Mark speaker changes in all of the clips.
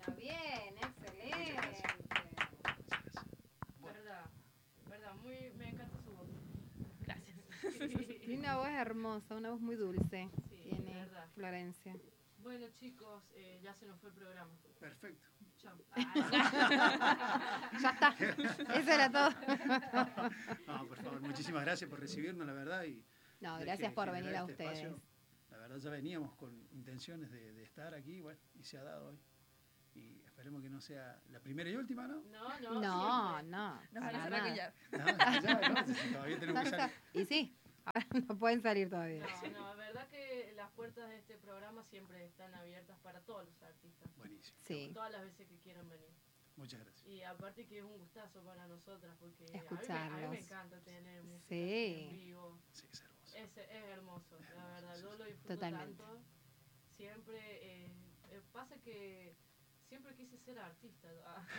Speaker 1: Bueno, bien, excelente.
Speaker 2: Verdad, me encanta su voz. Gracias.
Speaker 1: Tiene una voz hermosa, una voz muy dulce.
Speaker 2: Sí,
Speaker 1: Tiene
Speaker 2: verdad.
Speaker 1: Florencia.
Speaker 2: Bueno, chicos, ya se nos fue el programa.
Speaker 3: Perfecto.
Speaker 2: Chao.
Speaker 1: Ya está. Eso era todo.
Speaker 3: No, por favor, muchísimas gracias por recibirnos, la verdad.
Speaker 1: No, gracias por venir a ustedes.
Speaker 3: Espacio. La verdad, ya veníamos con intenciones de estar aquí, bueno, y se ha dado hoy. Y esperemos que no sea la primera y última, ¿no?
Speaker 1: No.
Speaker 4: Nos van a
Speaker 1: para
Speaker 4: hacer
Speaker 1: nada.
Speaker 4: acallar.
Speaker 3: No, si todavía tenemos que salir.
Speaker 1: Y sí, ahora no pueden salir todavía.
Speaker 2: No, la verdad que las puertas de este programa siempre están abiertas para todos los artistas.
Speaker 3: Buenísimo.
Speaker 1: Sí.
Speaker 2: Todas las veces que quieran venir.
Speaker 3: Muchas gracias.
Speaker 2: Y aparte que es un gustazo para nosotras porque a mí
Speaker 1: Escucharlos.
Speaker 2: me encanta tener música
Speaker 1: Sí.
Speaker 2: en vivo.
Speaker 3: Sí, es hermoso.
Speaker 2: Es hermoso, la verdad. Yo lo disfruto
Speaker 1: Totalmente.
Speaker 2: tanto. Siempre pasa que siempre quise ser artista.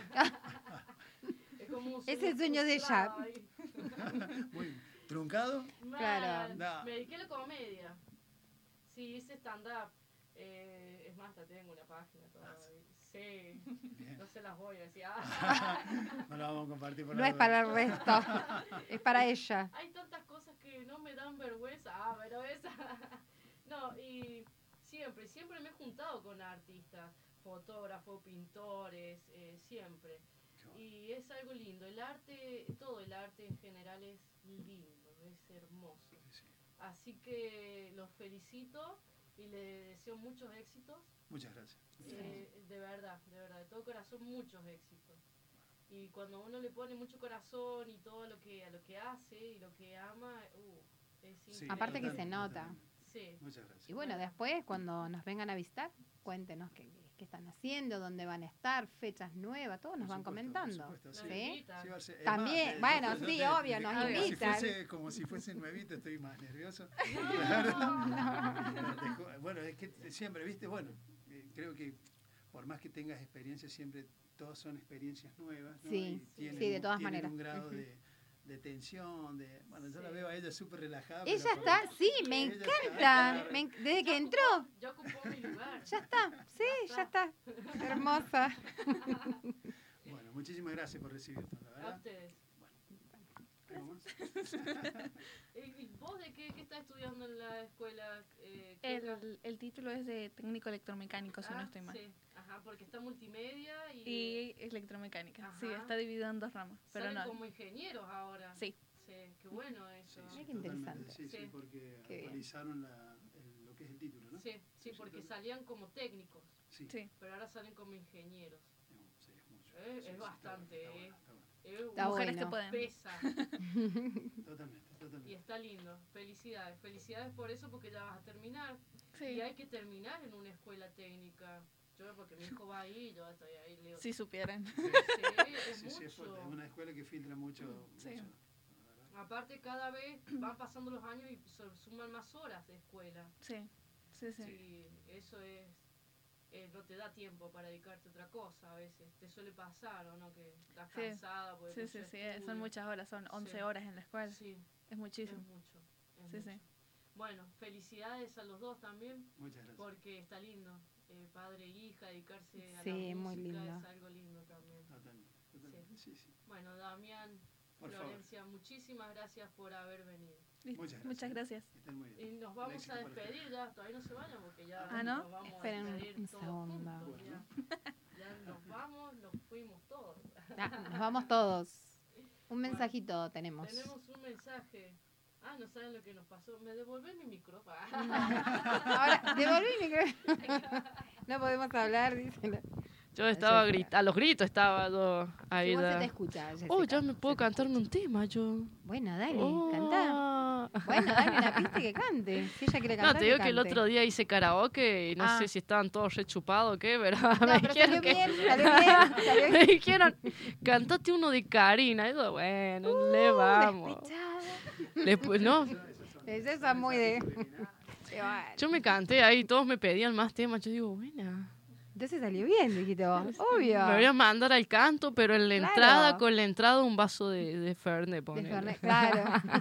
Speaker 2: Es como un
Speaker 1: Es el sueño de ella.
Speaker 2: Ay.
Speaker 3: Muy truncado.
Speaker 1: Claro.
Speaker 3: No.
Speaker 2: Me dediqué a la comedia. Sí, hice stand-up. Es más, hasta tengo una página todavía. Sí,
Speaker 3: Bien.
Speaker 2: no se las voy a decir.
Speaker 3: No la vamos a compartir por
Speaker 1: No
Speaker 3: la
Speaker 1: es
Speaker 3: duda.
Speaker 1: para el resto, es para ella.
Speaker 2: Hay tantas cosas que no me dan vergüenza. Pero esa. No, y siempre me he juntado con artistas, fotógrafos, pintores, siempre.
Speaker 3: Qué bueno.
Speaker 2: Y es algo lindo. El arte, todo el arte en general es lindo, es hermoso.
Speaker 3: Sí.
Speaker 2: Así que los felicito y les deseo muchos éxitos.
Speaker 3: Muchas gracias.
Speaker 2: De verdad, de todo corazón, muchos éxitos. Y cuando uno le pone mucho corazón y todo a lo que hace y lo que ama, es increíble.
Speaker 1: Aparte que se
Speaker 3: totalmente,
Speaker 1: nota.
Speaker 3: totalmente.
Speaker 2: Sí.
Speaker 3: Muchas gracias.
Speaker 1: Y bueno, después cuando nos vengan a visitar, cuéntenos qué están haciendo, dónde van a estar, fechas nuevas, todos nos
Speaker 3: Por
Speaker 1: van
Speaker 3: supuesto,
Speaker 1: comentando.
Speaker 3: por supuesto,
Speaker 2: Nos
Speaker 1: ¿Sí?
Speaker 2: invitan.
Speaker 3: Sí, va a ser- es
Speaker 1: También,
Speaker 3: más,
Speaker 1: bueno,
Speaker 3: yo
Speaker 1: sí,
Speaker 3: te-
Speaker 1: obvio, nos
Speaker 3: como
Speaker 1: invitan.
Speaker 3: Como si fuese nuevito, estoy más nervioso. Bueno, es que siempre, ¿viste? Bueno, creo que por más que tengas experiencia, siempre todas son experiencias nuevas, ¿no?
Speaker 1: Sí,
Speaker 3: Y
Speaker 1: sí, de todas
Speaker 3: tienen
Speaker 1: maneras.
Speaker 3: un grado de tensión, bueno, yo la
Speaker 2: Sí.
Speaker 3: veo a ella súper relajada.
Speaker 1: Ella
Speaker 3: pero
Speaker 1: está,
Speaker 3: por-
Speaker 1: sí, me
Speaker 3: ella
Speaker 1: encanta.
Speaker 3: está-
Speaker 1: Desde que
Speaker 2: Ya
Speaker 1: entró,
Speaker 2: Ya ocupó mi lugar.
Speaker 1: ya está, sí, ya está. Hermosa.
Speaker 3: Bueno, muchísimas gracias por recibirnos, la
Speaker 2: A
Speaker 3: verdad.
Speaker 2: ustedes.
Speaker 3: ¿Algo más?
Speaker 2: ¿Y vos de qué estás estudiando en la escuela?
Speaker 4: El título es de técnico electromecánico, si no estoy mal.
Speaker 2: Sí, ajá, porque está multimedia
Speaker 4: Y electromecánica. Sí,
Speaker 2: Ajá.
Speaker 4: está dividido en dos ramas. Pero
Speaker 2: salen
Speaker 4: no.
Speaker 2: como ingenieros ahora.
Speaker 4: Sí.
Speaker 2: Sí, qué bueno eso.
Speaker 1: Ay, qué interesante.
Speaker 3: Totalmente, sí,
Speaker 2: Sí.
Speaker 3: porque
Speaker 1: Qué bien.
Speaker 3: actualizaron lo que es el título, ¿no?
Speaker 2: Sí, porque salían como técnicos,
Speaker 3: Sí.
Speaker 4: Sí.
Speaker 2: pero ahora salen como ingenieros.
Speaker 3: Sí, es mucho.
Speaker 2: Es
Speaker 3: Sí, sí,
Speaker 2: bastante,
Speaker 3: está bueno, está bueno.
Speaker 1: Está
Speaker 4: Mujeres
Speaker 1: bueno.
Speaker 4: que pueden.
Speaker 2: Pesa
Speaker 3: Totalmente,
Speaker 2: y
Speaker 3: totalmente.
Speaker 2: está lindo. Felicidades por eso porque ya vas a terminar.
Speaker 4: Sí.
Speaker 2: Y hay que terminar en una escuela técnica. Yo, porque mi hijo va ahí, yo estoy ahí, leo.
Speaker 4: Si supieran.
Speaker 2: Sí, es
Speaker 3: Sí, sí, es fuerte. Es
Speaker 2: mucho.
Speaker 3: una escuela que filtra mucho.
Speaker 4: Sí.
Speaker 3: mucho, la verdad.
Speaker 2: Aparte, cada vez van pasando los años y se suman más horas de escuela.
Speaker 4: Sí. Sí, sí.
Speaker 2: Sí, eso es. No te da tiempo para dedicarte a otra cosa a veces. Te suele pasar, ¿o no? Que estás
Speaker 4: Sí.
Speaker 2: cansada. Porque
Speaker 4: Sí,
Speaker 2: mucho
Speaker 4: sí, sí.
Speaker 2: estudio.
Speaker 4: Son muchas horas, son 11
Speaker 2: Sí.
Speaker 4: horas en la escuela.
Speaker 2: Sí,
Speaker 4: Es muchísimo.
Speaker 2: es mucho. es
Speaker 4: Sí,
Speaker 2: mucho.
Speaker 4: sí.
Speaker 2: Bueno, felicidades a los dos también,
Speaker 3: Muchas gracias.
Speaker 2: porque está lindo. Padre e hija, dedicarse a
Speaker 1: Sí,
Speaker 2: la
Speaker 1: muy
Speaker 2: música
Speaker 1: lindo.
Speaker 2: es algo lindo también.
Speaker 3: Totalmente. Sí, sí.
Speaker 2: Bueno, Damián,
Speaker 3: Por favor.
Speaker 2: Florencia, muchísimas gracias por haber venido.
Speaker 4: Listo.
Speaker 3: Muchas
Speaker 4: Muchas
Speaker 3: gracias.
Speaker 4: gracias.
Speaker 3: Estén muy bien.
Speaker 2: Y nos
Speaker 3: El
Speaker 2: vamos
Speaker 3: éxito
Speaker 2: a
Speaker 3: para
Speaker 2: despedir
Speaker 3: ustedes.
Speaker 2: ya, todavía no se vayan porque ya
Speaker 4: Ah, ¿no?
Speaker 2: nos vamos
Speaker 1: Esperen
Speaker 2: a despedir
Speaker 1: un
Speaker 2: todos
Speaker 1: segundo.
Speaker 2: juntos. Ya nos vamos, nos fuimos todos.
Speaker 1: Nos vamos todos. Un mensajito tenemos.
Speaker 2: Tenemos un mensaje. No saben lo que nos pasó. Me devolvé mi micrófono.
Speaker 1: Ahora, devolví mi micrófono. No podemos hablar, dicen.
Speaker 2: Yo estaba a los gritos estaba yo ahí.
Speaker 1: Si vos se te escucha, Jessica.
Speaker 2: Ya me puedo cantarme un tema yo.
Speaker 1: Bueno, dale,
Speaker 2: Oh.
Speaker 1: canta. Bueno, dale una pista y que cante. Si ella quiere cantar,
Speaker 2: No, te digo
Speaker 1: que
Speaker 2: que el
Speaker 1: cante.
Speaker 2: otro día hice karaoke y no
Speaker 1: Ah.
Speaker 2: sé si estaban todos rechupados o qué, pero
Speaker 1: No,
Speaker 2: me
Speaker 1: pero
Speaker 2: dijeron
Speaker 1: salió
Speaker 2: que...
Speaker 1: bien, salió bien, salió
Speaker 2: Me
Speaker 1: bien.
Speaker 2: dijeron, cantate uno de Karina. Y yo, bueno, le vamos.
Speaker 1: Despechada.
Speaker 2: Después, no,
Speaker 1: Esa es muy de... Qué bueno.
Speaker 2: yo me canté ahí, todos me pedían más temas. Yo digo, buena.
Speaker 1: Entonces salió bien, dijiste vos. Obvio.
Speaker 2: Me voy a mandar al canto, pero en la
Speaker 1: Claro.
Speaker 2: entrada, con la entrada, un vaso de Fernet,
Speaker 1: De
Speaker 2: ponele.
Speaker 1: Fernet, claro.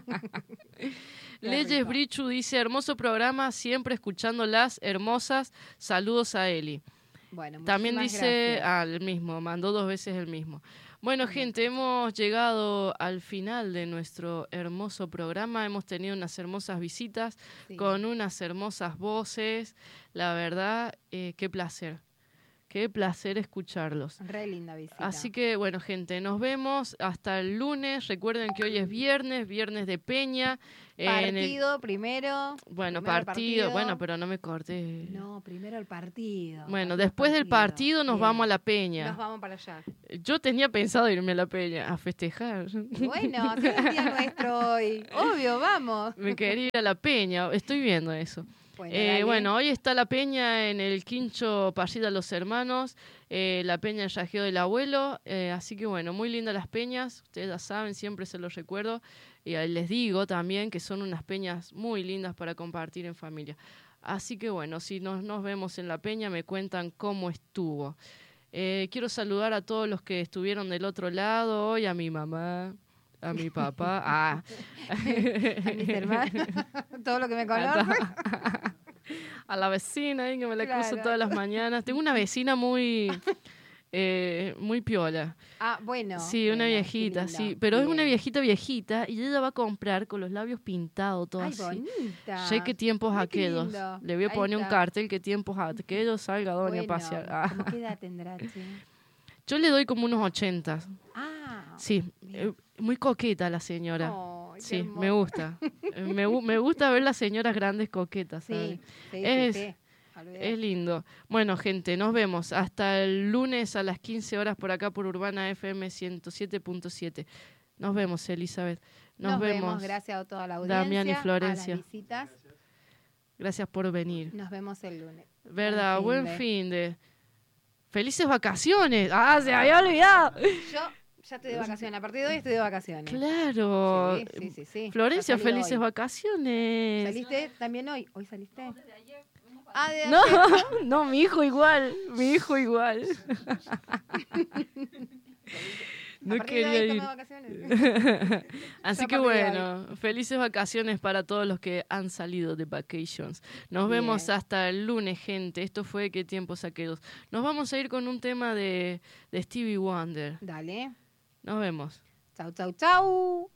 Speaker 2: Leyes
Speaker 1: rico.
Speaker 2: Brichu dice, hermoso programa, siempre escuchando las hermosas. Saludos a Eli.
Speaker 1: Bueno,
Speaker 2: También
Speaker 1: muchísimas
Speaker 2: dice
Speaker 1: gracias.
Speaker 2: al mismo, mandó 2 veces el mismo. Bueno, gente, hemos llegado al final de nuestro hermoso programa. Hemos tenido unas hermosas visitas
Speaker 1: Sí.
Speaker 2: con unas hermosas voces. La verdad, qué placer. Qué placer escucharlos.
Speaker 1: Re linda visita.
Speaker 2: Así que, bueno, gente, nos vemos hasta el lunes. Recuerden que hoy es viernes de Peña.
Speaker 1: Partido primero.
Speaker 2: Bueno,
Speaker 1: primero el
Speaker 2: partido. Bueno, pero no me corté.
Speaker 1: No, primero el partido.
Speaker 2: Bueno,
Speaker 1: Partido,
Speaker 2: después del partido nos
Speaker 1: Bien.
Speaker 2: vamos a la Peña.
Speaker 1: Nos vamos para allá.
Speaker 2: Yo tenía pensado irme a la Peña a festejar.
Speaker 1: Bueno, ¿qué es el día nuestro hoy? Obvio, vamos.
Speaker 2: Me quería ir a la Peña. Estoy viendo eso.
Speaker 1: Bueno, dale.
Speaker 2: Bueno, hoy está la Peña en el Quincho Parrilla Los Hermanos, la Peña en Yajeo del Abuelo, así que bueno, muy lindas las peñas, ustedes ya saben, siempre se los recuerdo, y les digo también que son unas peñas muy lindas para compartir en familia. Así que bueno, si nos vemos en la Peña, me cuentan cómo estuvo. Quiero saludar a todos los que estuvieron del otro lado hoy, a mi mamá, a mi papá,
Speaker 1: A mis hermanos, todo lo que me conoce.
Speaker 2: a la vecina ahí que me la cruzo
Speaker 1: Claro.
Speaker 2: todas las mañanas. Tengo una vecina muy piola.
Speaker 1: Ah, bueno.
Speaker 2: Sí, una
Speaker 1: bueno,
Speaker 2: viejita,
Speaker 1: qué lindo.
Speaker 2: sí. Pero es una
Speaker 1: Bien.
Speaker 2: viejita y ella va a comprar con los labios pintados, todo
Speaker 1: Ay,
Speaker 2: así.
Speaker 1: bonita.
Speaker 2: Sé qué tiempos
Speaker 1: Ay, qué
Speaker 2: aquellos.
Speaker 1: lindo.
Speaker 2: Le voy a
Speaker 1: Ahí
Speaker 2: poner un
Speaker 1: está.
Speaker 2: cartel que tiempos aquellos salga doña a
Speaker 1: Bueno,
Speaker 2: pasear. Ah.
Speaker 1: ¿cómo qué edad tendrá, che?
Speaker 2: Yo le doy como unos 80.
Speaker 1: Ah.
Speaker 2: Sí,
Speaker 1: Bien.
Speaker 2: muy coqueta la señora.
Speaker 1: Ay, qué
Speaker 2: Sí,
Speaker 1: hermoso.
Speaker 2: me gusta. Me gusta ver las señoras grandes coquetas, ¿sabes?
Speaker 1: Sí, sí,
Speaker 2: Es-
Speaker 1: sí. Olvidate.
Speaker 2: Es lindo. Bueno, gente, nos vemos hasta el lunes a las 15 horas por acá por Urbana FM 107.7. Nos vemos, Elizabeth. Nos vemos.
Speaker 1: Gracias a toda la audiencia.
Speaker 2: Damián y Florencia.
Speaker 1: A las visitas.
Speaker 2: Gracias por venir.
Speaker 1: Nos vemos el lunes.
Speaker 2: ¿Verdad? Buen
Speaker 1: de.
Speaker 2: fin de. ¡Felices vacaciones! ¡Ah, se había olvidado!
Speaker 1: Yo ya estoy de vacaciones. A partir de hoy estoy de vacaciones.
Speaker 2: Claro.
Speaker 1: Sí.
Speaker 2: Florencia,
Speaker 1: Ya salí
Speaker 2: felices
Speaker 1: hoy.
Speaker 2: vacaciones.
Speaker 1: ¿Saliste también hoy? ¿Hoy saliste? Ah, de
Speaker 2: No,
Speaker 1: ayer.
Speaker 2: no, mi hijo igual.
Speaker 1: A
Speaker 2: No
Speaker 1: partir de
Speaker 2: quería
Speaker 1: hoy
Speaker 2: ir.
Speaker 1: tomo vacaciones.
Speaker 2: Así
Speaker 1: Ya
Speaker 2: que
Speaker 1: a partir de
Speaker 2: bueno, felices vacaciones para todos los que han salido de vacations. Nos
Speaker 1: Bien.
Speaker 2: vemos hasta el lunes, gente. Esto fue ¿Qué tiempos aquellos? Nos vamos a ir con un tema de Stevie Wonder.
Speaker 1: Dale.
Speaker 2: Nos vemos.
Speaker 1: Chau, chau, chau.